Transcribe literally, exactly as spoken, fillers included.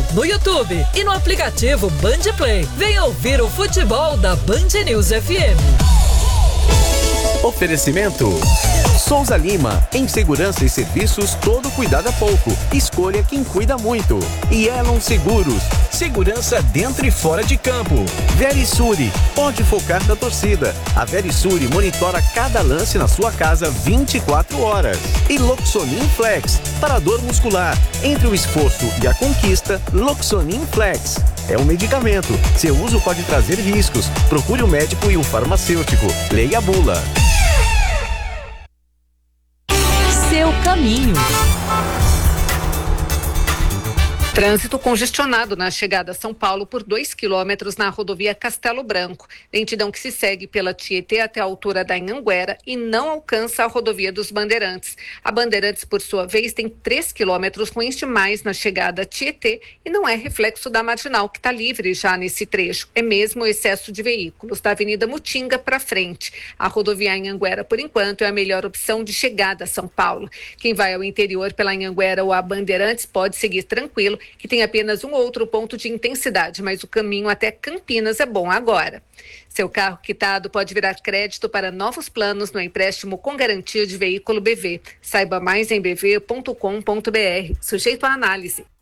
no YouTube e no aplicativo Band Play. Venha ouvir o futebol da Band News F M. Oferecimento Souza Lima, em segurança e serviços, todo cuidado é pouco. Escolha quem cuida muito. E Elon Seguros, segurança dentro e fora de campo. Verisure, pode focar na torcida. A Verisure monitora cada lance na sua casa vinte e quatro horas. E Loxonin Flex, para dor muscular. Entre o esforço e a conquista, Loxonin Flex. É um medicamento. Seu uso pode trazer riscos. Procure o médico e o farmacêutico. Leia a bula. Seu caminho. Trânsito congestionado na chegada a São Paulo por dois quilômetros na rodovia Castelo Branco. Lentidão que se segue pela Tietê até a altura da Anhanguera e não alcança a rodovia dos Bandeirantes. A Bandeirantes, por sua vez, tem três quilômetros ruins demais na chegada a Tietê e não é reflexo da Marginal, que está livre já nesse trecho. É mesmo o excesso de veículos da Avenida Mutinga para frente. A rodovia Anhanguera, por enquanto, é a melhor opção de chegada a São Paulo. Quem vai ao interior pela Anhanguera ou a Bandeirantes pode seguir tranquilo, que tem apenas um outro ponto de intensidade, mas o caminho até Campinas é bom agora. Seu carro quitado pode virar crédito para novos planos no empréstimo com garantia de veículo B V. Saiba mais em b v ponto com ponto b r. Sujeito à análise.